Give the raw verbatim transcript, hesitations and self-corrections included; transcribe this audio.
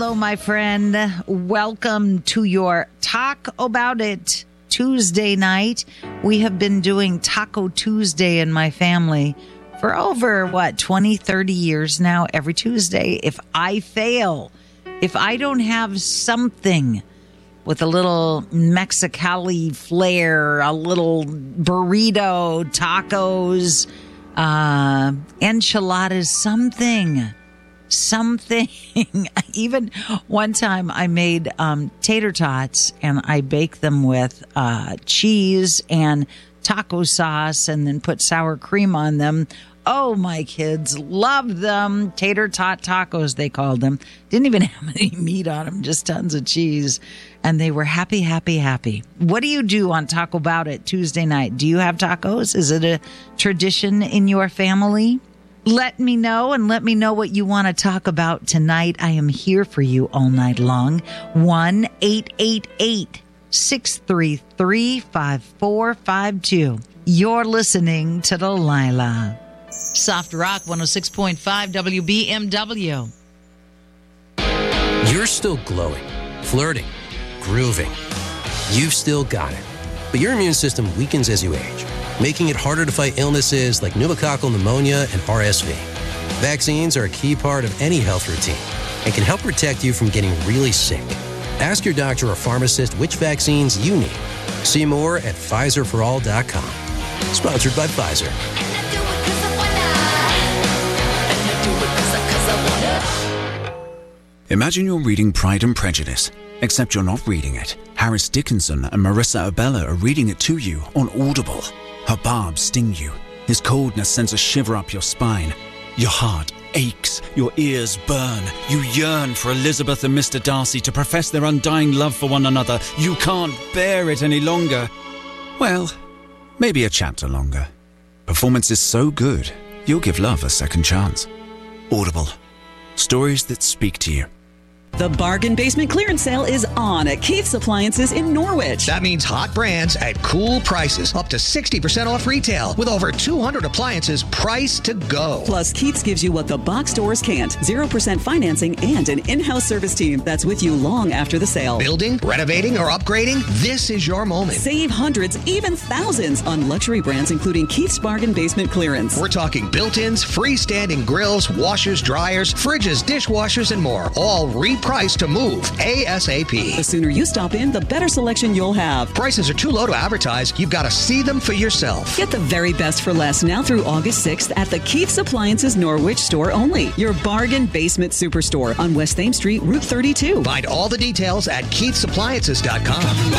Hello, my friend. Welcome to your Talk About It Tuesday night. We have been doing Taco Tuesday in my family for over, what, twenty, thirty years now. Every Tuesday, if I fail, if I don't have something with a little Mexicali flair, a little burrito, tacos, uh, enchiladas, something, something. Even one time I made um, tater tots and I baked them with uh, cheese and taco sauce and then put sour cream on them. Oh, my kids loved them. Tater tot tacos, they called them. Didn't even have any meat on them, just tons of cheese. And they were happy, happy, happy. What do you do on Taco About It Tuesday night? Do you have tacos? Is it a tradition in your family? Let me know, and let me know what you want to talk about tonight. I am here for you all night long. one eight eight eight, six three three, five four five two. You're listening to Delilah. Soft Rock one oh six point five W B M W. You're still glowing, flirting, grooving. You've still got it. But your immune system weakens as you age, making it harder to fight illnesses like pneumococcal pneumonia and R S V. Vaccines are a key part of any health routine and can help protect you from getting really sick. Ask your doctor or pharmacist which vaccines you need. See more at Pfizer for all dot com. Sponsored by Pfizer. Imagine you're reading Pride and Prejudice, except you're not reading it. Harris Dickinson and Marissa Abella are reading it to you on Audible. Her barbs sting you. His coldness sends a shiver up your spine. Your heart aches. Your ears burn. You yearn for Elizabeth and Mister Darcy to profess their undying love for one another. You can't bear it any longer. Well, maybe a chapter longer. Performance is so good, you'll give love a second chance. Audible. Stories that speak to you. The Bargain Basement Clearance Sale is on at Keith's Appliances in Norwich. That means hot brands at cool prices, up to sixty percent off retail, with over two hundred appliances priced to go. Plus, Keith's gives you what the box stores can't. zero percent financing and an in-house service team that's with you long after the sale. Building, renovating, or upgrading? This is your moment. Save hundreds, even thousands on luxury brands, including Keith's Bargain Basement Clearance. We're talking built-ins, freestanding grills, washers, dryers, fridges, dishwashers, and more. All re Price to move ASAP. The sooner you stop in, the better selection you'll have. Prices are too low to advertise. You've got to see them for yourself. Get the very best for less now through August sixth at the Keith's Appliances Norwich store only. Your bargain basement superstore on West Thames Street, Route thirty-two. Find all the details at keiths appliances dot com.